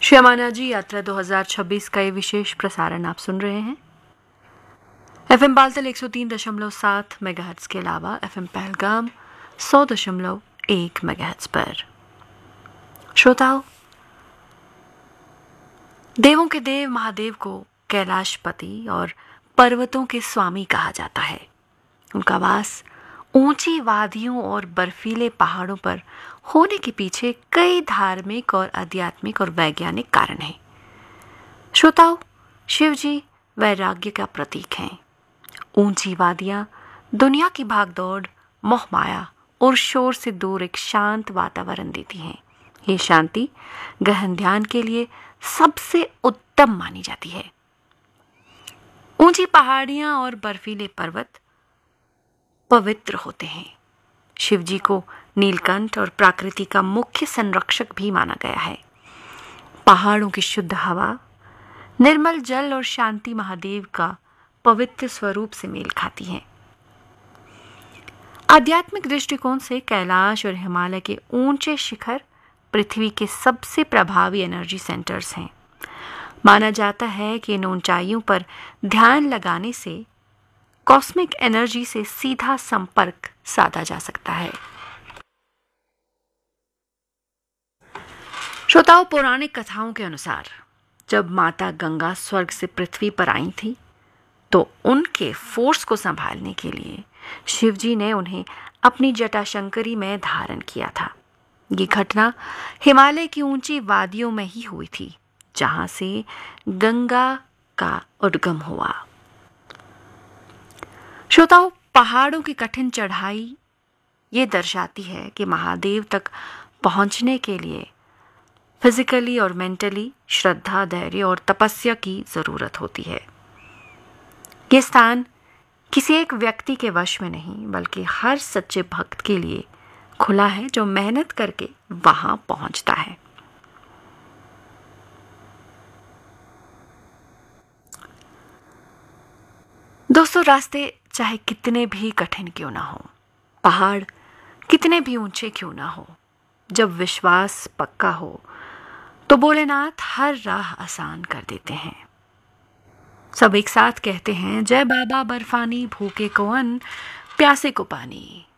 श्यामाना जी यात्रा 2026 का ये विशेष प्रसारण आप सुन रहे हैं एफएम बालतल 103.7 मेगाहर्ट्ज के अलावा एफएम पहलगाम 100.1 मेगाहर्ट्ज पर। श्रोताओं, देवों के देव महादेव को कैलाशपति और पर्वतों के स्वामी कहा जाता है। उनका वास ऊंची वादियों और बर्फीले पहाड़ों पर होने के पीछे कई धार्मिक और आध्यात्मिक और वैज्ञानिक कारण हैं। श्रोताओ, शिव जी वैराग्य का प्रतीक हैं। ऊंची वादियां दुनिया की भागदौड़, मोहमाया और शोर से दूर एक शांत वातावरण देती हैं। ये शांति गहन ध्यान के लिए सबसे उत्तम मानी जाती है। ऊंची पहाड़ियां और बर्फीले पर्वत पवित्र होते हैं। शिव जी को नीलकंठ और प्रकृति का मुख्य संरक्षक भी माना गया है। पहाड़ों की शुद्ध हवा, निर्मल जल और शांति महादेव का पवित्र स्वरूप से मेल खाती है। आध्यात्मिक दृष्टिकोण से कैलाश और हिमालय के ऊंचे शिखर पृथ्वी के सबसे प्रभावी एनर्जी सेंटर्स हैं। माना जाता है कि इन ऊंचाइयों पर ध्यान लगाने से कॉस्मिक एनर्जी से सीधा संपर्क साधा जा सकता है। श्रोताओं, पौराणिक कथाओं के अनुसार जब माता गंगा स्वर्ग से पृथ्वी पर आई थी तो उनके फोर्स को संभालने के लिए शिव जी ने उन्हें अपनी जटाशंकरी में धारण किया था। ये घटना हिमालय की ऊंची वादियों में ही हुई थी, जहां से गंगा का उद्गम हुआ। श्रोताओं, पहाड़ों की कठिन चढ़ाई ये दर्शाती है कि महादेव तक पहुंचने के लिए फिजिकली और मेंटली श्रद्धा, धैर्य और तपस्या की जरूरत होती है। ये स्थान किसी एक व्यक्ति के वश में नहीं, बल्कि हर सच्चे भक्त के लिए खुला है जो मेहनत करके वहां पहुंचता है। दोस्तों, रास्ते चाहे कितने भी कठिन क्यों ना हो, पहाड़ कितने भी ऊंचे क्यों ना हो, जब विश्वास पक्का हो तो भोलेनाथ हर राह आसान कर देते हैं। सब एक साथ कहते हैं, जय बाबा बर्फानी, भूखे को अन्न, प्यासे को पानी।